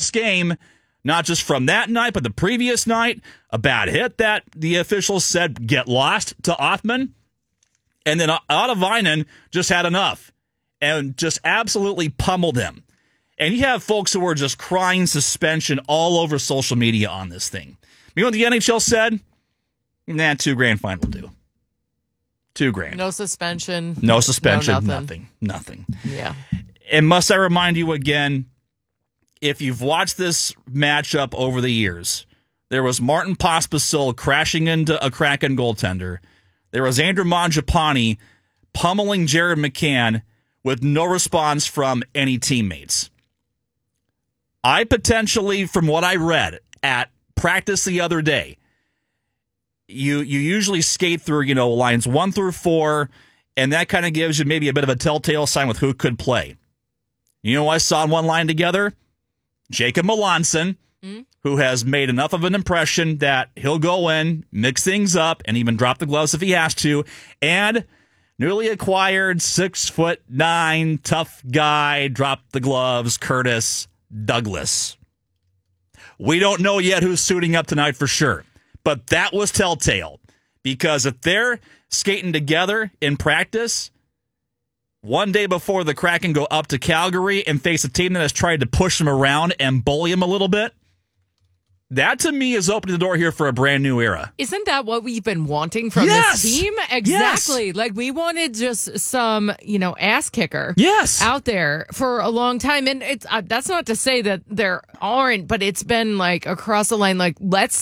post game, not just from that night, but the previous night. A bad hit that the officials said get lost to Othman. And then Otavainen just had enough and just absolutely pummeled him. And you have folks who are just crying suspension all over social media on this thing. You know what the NHL said? Nah, $2,000 fine will do. $2,000. No suspension. No suspension. No Nothing. Yeah. And must I remind you again, if you've watched this matchup over the years, there was Martin Pospisil crashing into a Kraken goaltender. There was Andrew Mangiapane pummeling Jared McCann with no response from any teammates. I potentially, from what I read at practice the other day, you usually skate through, lines 1 through 4, and that kind of gives you maybe a bit of a telltale sign with who could play. You know who I saw in one line together? Jacob Melanson, who has made enough of an impression that he'll go in, mix things up, and even drop the gloves if he has to, and newly acquired 6'9" tough guy, drop the gloves, Curtis Douglas. We don't know yet who's suiting up tonight for sure, but that was telltale, because if they're skating together in practice one day before the Kraken go up to Calgary and face a team that has tried to push them around and bully them a little bit, that to me is opening the door here for a brand new era. Isn't that what we've been wanting from this team? Exactly. Yes. Like, we wanted just some, ass kicker out there for a long time. And it's that's not to say that there aren't, but it's been like across the line. Like,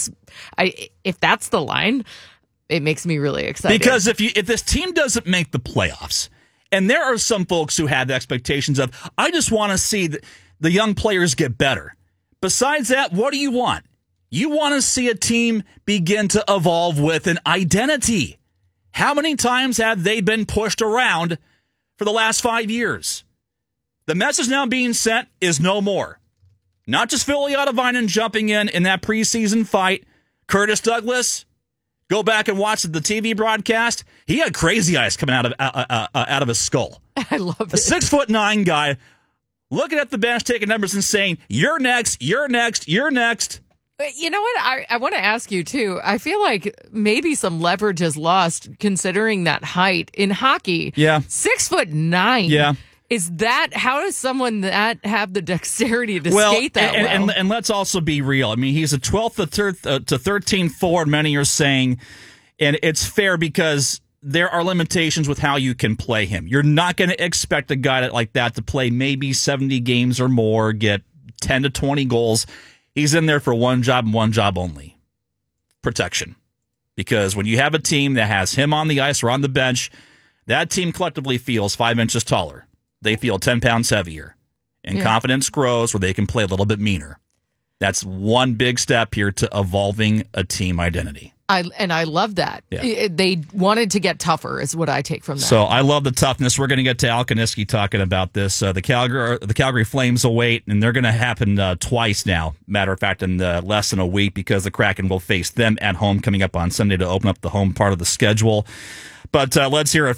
if that's the line, it makes me really excited. Because if this team doesn't make the playoffs, and there are some folks who have the expectations of, I just want to see the young players get better. Besides that, what do you want? You want to see a team begin to evolve with an identity. How many times have they been pushed around for the last 5 years? The message now being sent is no more. Not just Philly Otavainen jumping in that preseason fight. Curtis Douglas, go back and watch the TV broadcast. He had crazy eyes coming out of his skull. I love it. A 6'9" guy looking at the bench, taking numbers and saying, "You're next, you're next, you're next." You know what? I want to ask you, too. I feel like maybe some leverage is lost considering that height in hockey. Yeah. 6'9". Yeah. How does someone that have the dexterity to skate that well? And let's also be real. I mean, he's a 12th to 13th forward, many are saying, and it's fair because there are limitations with how you can play him. You're not going to expect a guy like that to play maybe 70 games or more, get 10 to 20 goals. He's in there for one job and one job only, protection. Because when you have a team that has him on the ice or on the bench, that team collectively feels 5 inches taller. They feel 10 pounds heavier. And confidence grows where they can play a little bit meaner. That's one big step here to evolving a team identity. I love that. Yeah. They wanted to get tougher is what I take from that. So I love the toughness. We're going to get to Al Kaniski talking about this. The Calgary Flames will wait, and they're going to happen twice now. Matter of fact, in less than a week, because the Kraken will face them at home coming up on Sunday to open up the home part of the schedule. But let's hear it.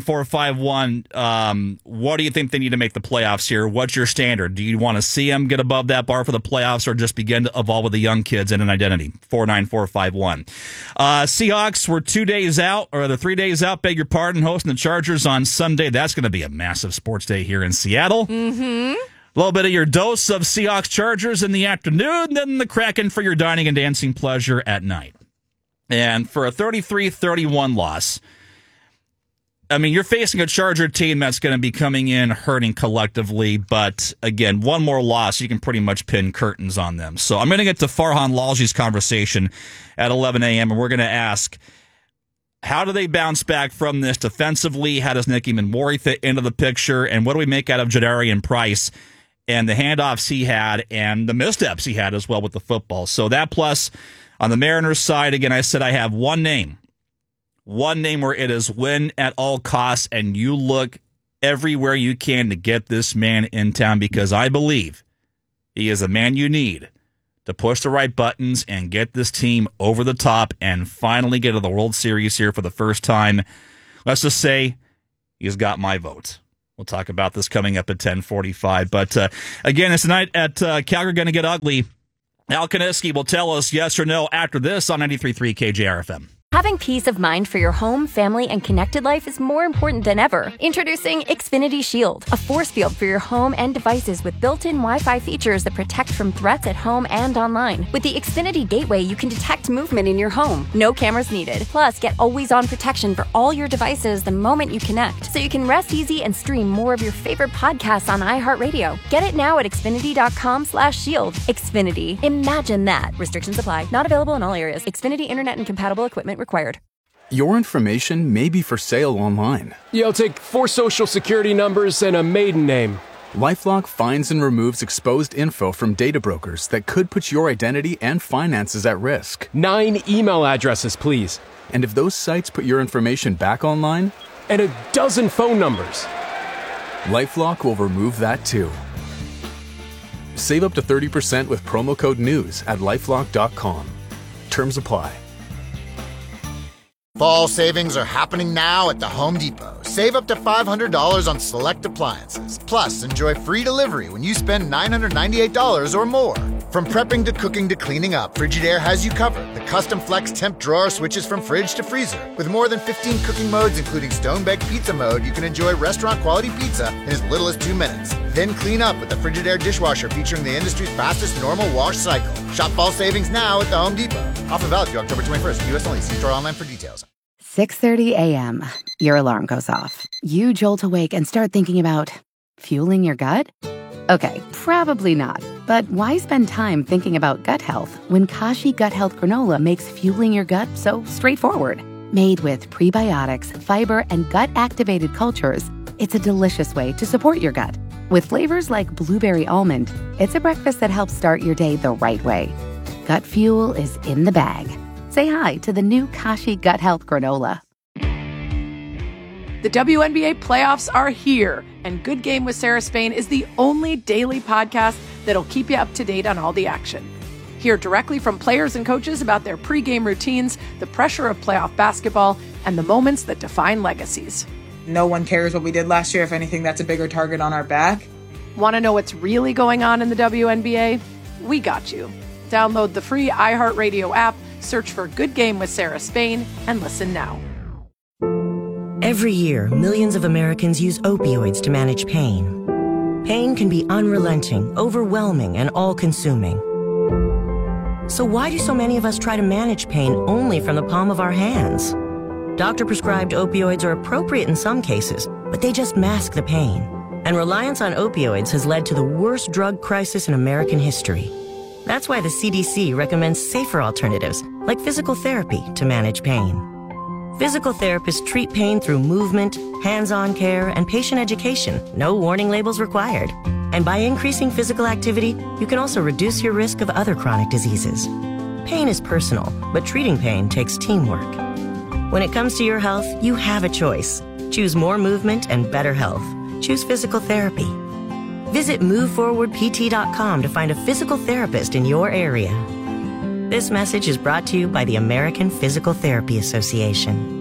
49451. What do you think they need to make the playoffs here? What's your standard? Do you want to see them get above that bar for the playoffs, or just begin to evolve with the young kids and an identity? 49451. Seahawks were 2 days out, or the 3 days out, beg your pardon, hosting the Chargers on Sunday. That's going to be a massive sports day here in Seattle. Mm-hmm. A little bit of your dose of Seahawks Chargers in the afternoon, then the Kraken for your dining and dancing pleasure at night. And for a 33-31 loss, I mean, you're facing a Charger team that's going to be coming in hurting collectively, but again, one more loss, you can pretty much pin curtains on them. So I'm going to get to Farhan Lalji's conversation at 11 a.m., and we're going to ask, how do they bounce back from this defensively? How does Nicky Manwari fit into the picture? And what do we make out of Jadarian Price and the handoffs he had and the missteps he had as well with the football? So that, plus on the Mariners side, again, I said I have one name where it is win at all costs, and you look everywhere you can to get this man in town, because I believe he is the man you need to push the right buttons and get this team over the top and finally get to the World Series here for the first time. Let's just say he's got my vote. We'll talk about this coming up at 10:45. But again, it's tonight at Calgary Gonna Get Ugly. Al Kaniski will tell us yes or no after this on 93.3 KJRFM. Having peace of mind for your home, family, and connected life is more important than ever. Introducing Xfinity Shield, a force field for your home and devices with built-in Wi-Fi features that protect from threats at home and online. With the Xfinity Gateway, you can detect movement in your home. No cameras needed. Plus, get always-on protection for all your devices the moment you connect, so you can rest easy and stream more of your favorite podcasts on iHeartRadio. Get it now at Xfinity.com/shield. Xfinity. Imagine that. Restrictions apply. Not available in all areas. Xfinity Internet and compatible equipment required. Your information may be for sale online. Yeah, I'll take 4 social security numbers and a maiden name. LifeLock finds and removes exposed info from data brokers that could put your identity and finances at risk. 9 email addresses, please. And if those sites put your information back online? And a dozen phone numbers. LifeLock will remove that too. Save up to 30% with promo code NEWS at LifeLock.com. Terms apply. Fall savings are happening now at the Home Depot. Save up to $500 on select appliances. Plus, enjoy free delivery when you spend $998 or more. From prepping to cooking to cleaning up, Frigidaire has you covered. The custom flex temp drawer switches from fridge to freezer. With more than 15 cooking modes, including stone-baked pizza mode, you can enjoy restaurant-quality pizza in as little as 2 minutes. Then clean up with the Frigidaire dishwasher featuring the industry's fastest normal wash cycle. Shop fall savings now at the Home Depot. Offer valid through October 21st. U.S. only. See store online for details. 6:30 a.m. Your alarm goes off. You jolt awake and start thinking about fueling your gut? Okay, probably not. But why spend time thinking about gut health when Kashi Gut Health Granola makes fueling your gut so straightforward? Made with prebiotics, fiber, and gut-activated cultures, it's a delicious way to support your gut. With flavors like blueberry almond, it's a breakfast that helps start your day the right way. Gut fuel is in the bag. Say hi to the new Kashi Gut Health Granola. The WNBA playoffs are here, and Good Game with Sarah Spain is the only daily podcast that'll keep you up to date on all the action. Hear directly from players and coaches about their pregame routines, the pressure of playoff basketball, and the moments that define legacies. No one cares what we did last year. If anything, that's a bigger target on our back. Want to know what's really going on in the WNBA? We got you. Download the free iHeartRadio app, search for Good Game with Sarah Spain, and listen now. Every year, millions of Americans use opioids to manage pain. Pain can be unrelenting, overwhelming, and all-consuming. So why do so many of us try to manage pain only from the palm of our hands? Doctor-prescribed opioids are appropriate in some cases, but they just mask the pain. And reliance on opioids has led to the worst drug crisis in American history. That's why the CDC recommends safer alternatives, like physical therapy, to manage pain. Physical therapists treat pain through movement, hands-on care, and patient education. No warning labels required. And by increasing physical activity, you can also reduce your risk of other chronic diseases. Pain is personal, but treating pain takes teamwork. When it comes to your health, you have a choice. Choose more movement and better health. Choose physical therapy. Visit MoveForwardPT.com to find a physical therapist in your area. This message is brought to you by the American Physical Therapy Association.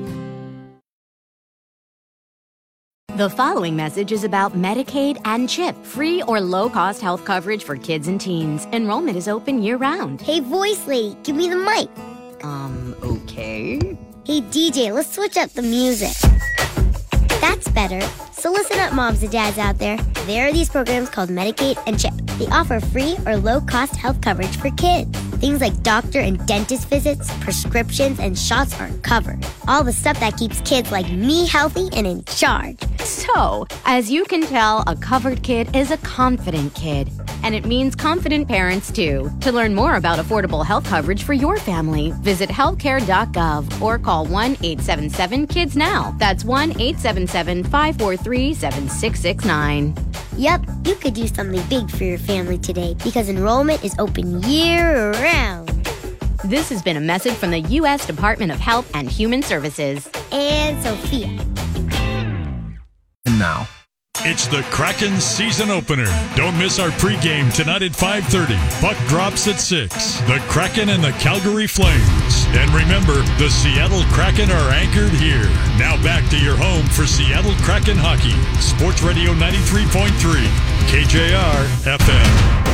The following message is about Medicaid and CHIP, free or low-cost health coverage for kids and teens. Enrollment is open year-round. Hey, voice lady, give me the mic. Okay. Hey, DJ, let's switch up the music. That's better. So listen up, moms and dads out there. There are these programs called Medicaid and CHIP. They offer free or low-cost health coverage for kids. Things like doctor and dentist visits, prescriptions, and shots are covered. All the stuff that keeps kids like me healthy and in charge. So, as you can tell, a covered kid is a confident kid. And it means confident parents, too. To learn more about affordable health coverage for your family, visit healthcare.gov or call 1-877-KIDS-NOW. That's 1-877-543-7669. Yep, you could do something big for your family today because enrollment is open year-round. This has been a message from the U.S. Department of Health and Human Services. And Sophia. And now, It's the Kraken season opener. Don't miss our pregame tonight at 5:30. Puck drops at 6. The Kraken and the Calgary Flames. And remember, the Seattle Kraken are anchored here. Now back to your home for Seattle Kraken hockey. Sports Radio 93.3. KJR FM.